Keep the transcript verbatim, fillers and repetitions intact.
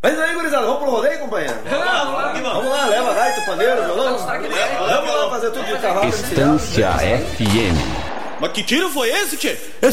Mas aí, gurizada, vamos pro rodeio, companheiro? Vamos lá, leva gaita, paneiro, violão. Vamos lá fazer tudo de cavalo. Estância F M. Mas que tiro foi esse, tchê?